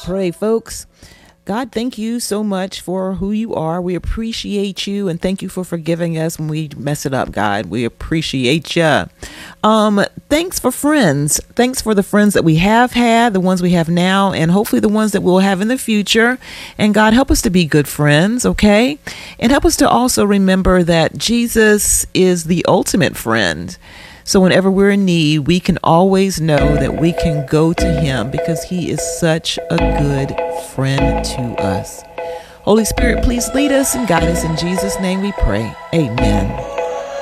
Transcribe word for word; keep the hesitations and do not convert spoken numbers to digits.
pray, folks. God, thank you so much for who you are. We appreciate you, and thank you for forgiving us when we mess it up, God. We appreciate you. Um, thanks for friends. Thanks for the friends that we have had, the ones we have now, and hopefully the ones that we'll have in the future. And God, help us to be good friends, okay? And help us to also remember that Jesus is the ultimate friend. So whenever we're in need, we can always know that we can go to him because he is such a good friend to us. Holy Spirit, please lead us and guide us. In Jesus' name we pray. Amen.